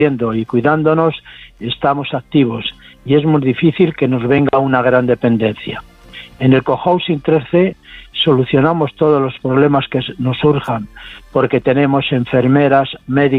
y cuidándonos, estamos activos y es muy difícil que nos venga una gran dependencia. En el cohousing 3C solucionamos todos los problemas que nos surjan porque tenemos enfermeras, médicos,